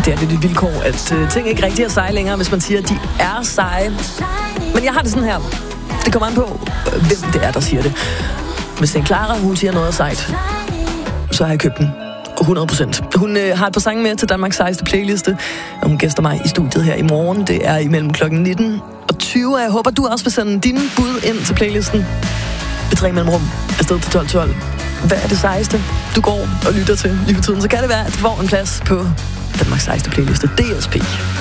Det er lidt et vilkår, at ting ikke rigtig er seje længere, hvis man siger, at de er seje. Men jeg har det sådan her. Det kommer an på, hvem det er, der siger det. Hvis det er Clara, hun siger noget sejt, så har jeg købt den. 100%. Hun har et par sange med til Danmarks sejeste playliste, og hun gæster mig i studiet her i morgen. Det er imellem klokken 19 og 20, og jeg håber, du også vil sende dine bud ind til playlisten. Det 3 mellemrum afsted til 12.12. Hvad er det sejeste, du går og lytter til lige for tiden? Så kan det være, at du får en plads på Danmarks sejeste playliste, DSP.